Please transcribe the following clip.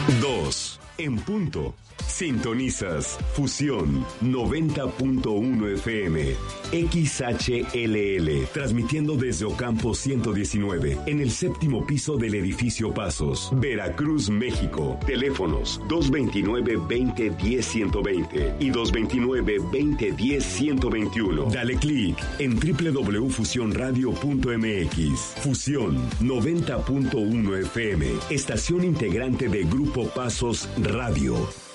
2 en punto. Sintonizas Fusión 90.1 FM XHLL, transmitiendo desde Ocampo 119, en el séptimo piso del edificio Pasos, Veracruz, México. Teléfonos 229-2010-120 y 229-2010-121. Dale clic en www.fusionradio.mx. Fusión 90.1 FM, estación integrante de Grupo Pasos Radio.